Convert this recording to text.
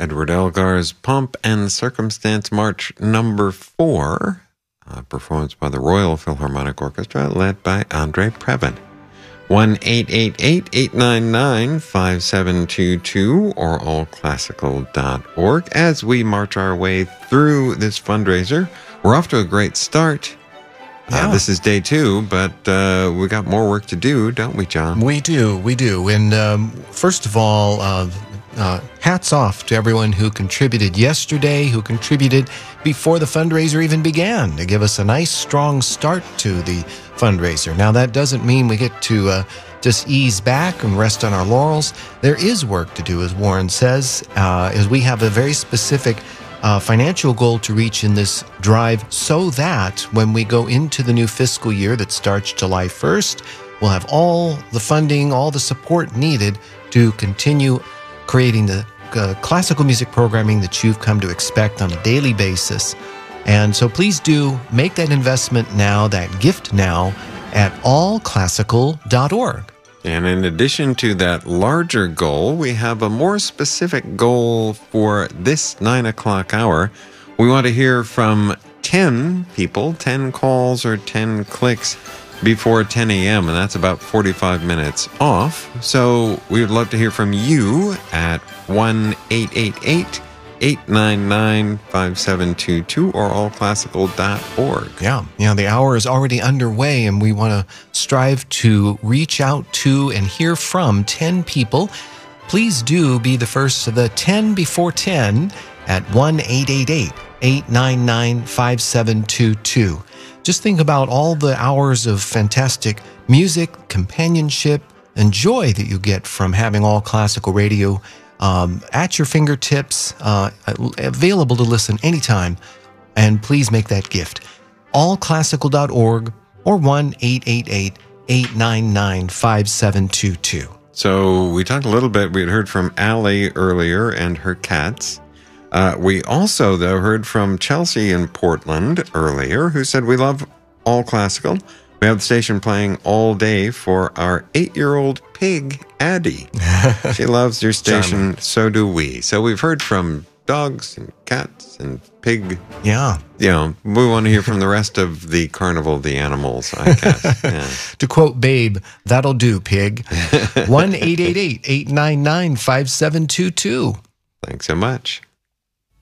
Edward Elgar's Pomp and Circumstance March number 4, performed by the Royal Philharmonic Orchestra, led by Andre Previn. 1-888-899-5722 or allclassical.org. As we march our way through this fundraiser, we're off to a great start. This is day 2, but we got more work to do, don't we, John? We do. And first of all, hats off to everyone who contributed yesterday, who contributed before the fundraiser even began to give us a nice, strong start to the fundraiser. Now, that doesn't mean we get to just ease back and rest on our laurels. There is work to do, as Warren says, as we have a very specific financial goal to reach in this drive, so that when we go into the new fiscal year that starts July 1st, we'll have all the funding, all the support needed to continue creating the classical music programming that you've come to expect on a daily basis. And so please do make that investment now, that gift now, at allclassical.org. And in addition to that larger goal, we have a more specific goal for this 9 o'clock hour. We want to hear from 10 people, 10 calls or 10 clicks before 10 a.m., and that's about 45 minutes off. So we would love to hear from you at 1-888-899-5722 or allclassical.org. Yeah, the hour is already underway, and we want to strive to reach out to and hear from 10 people. Please do be the first of the 10 before 10 at 1-888-899-5722. Just think about all the hours of fantastic music, companionship, and joy that you get from having All Classical Radio at your fingertips, available to listen anytime. And please make that gift. allclassical.org or 1-888-899-5722. So we talked a little bit. We had heard from Allie earlier and her cats. We also, though, heard from Chelsea in Portland earlier, who said, we love All Classical. We have the station playing all day for our 8-year-old pig, Addie. She loves your station, Charming. So do we. So we've heard from dogs and cats and pig. Yeah. We want to hear from the rest of the carnival of the animals, I guess. Yeah. To quote Babe, that'll do, pig. 1-888-899-5722. Thanks so much.